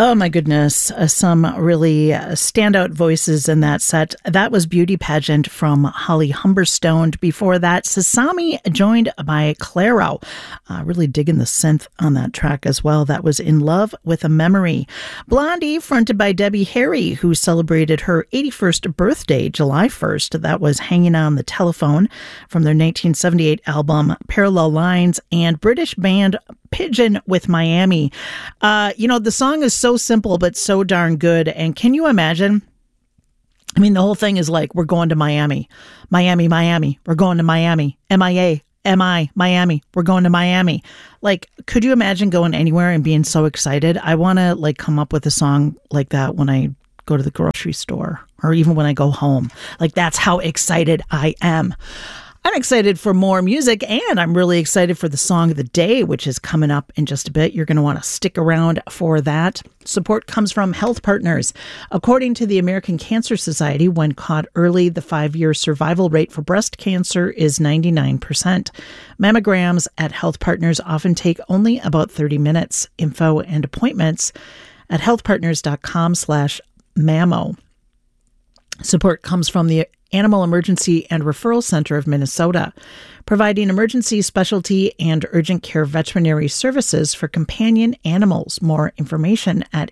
Oh my goodness, some really standout voices in that set. That was Beauty Pageant from Holly Humberstone. Before that, Sasami joined by Clairo. Really digging the synth on that track as well. That was In Love with a Memory. Blondie, fronted by Debbie Harry, who celebrated her 81st birthday, July 1st. That was Hanging on the Telephone from their 1978 album Parallel Lines, and British band Pigeon with Miami. The song is so simple, but so darn good. And can you imagine? I mean, the whole thing is like, we're going to Miami. Miami, Miami. We're going to Miami. MIA, MI, Miami. We're going to Miami. Like, could you imagine going anywhere and being so excited? I want to come up with a song like that when I go to the grocery store or even when I go home. Like, that's how excited I am. I'm excited for more music, and I'm really excited for the song of the day, which is coming up in just a bit. You're going to want to stick around for that. Support comes from Health Partners. According to the American Cancer Society, when caught early, the 5-year survival rate for breast cancer is 99%. Mammograms at Health Partners often take only about 30 minutes. Info and appointments at healthpartners.com/mammo. Support comes from the Animal Emergency and Referral Center of Minnesota, providing emergency, specialty, and urgent care veterinary services for companion animals. More information at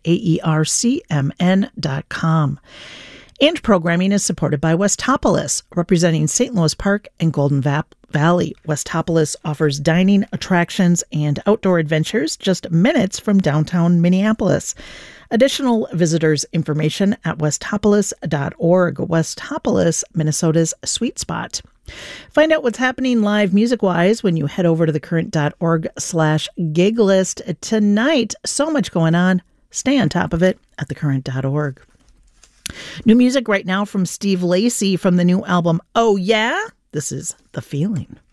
aercmn.com. And programming is supported by Westopolis, representing St. Louis Park and Golden Valley. Westopolis offers dining, attractions, and outdoor adventures just minutes from downtown Minneapolis. Additional visitors information at westopolis.org. Westopolis, Minnesota's sweet spot. Find out what's happening live music-wise when you head over to thecurrent.org/gig list. Tonight, so much going on. Stay on top of it at thecurrent.org. New music right now from Steve Lacy from the new album Oh Yeah? This is The Feeling.